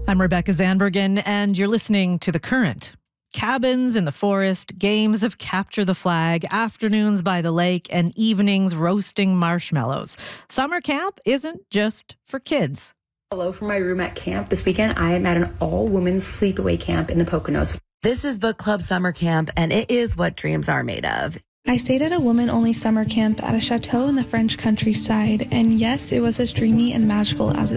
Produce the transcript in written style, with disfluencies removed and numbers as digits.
I'm Rebecca Zandbergen, and you're listening to The Current. Cabins in the forest, games of capture the flag, afternoons by the lake, and evenings roasting marshmallows. Summer camp isn't just for kids. Hello from my room at camp. This weekend, I am at an all-women's sleepaway camp in the Poconos. This is Book Club Summer Camp, and it is what dreams are made of. I stayed at a woman-only summer camp at a chateau in the French countryside, and yes, it was as dreamy and magical as it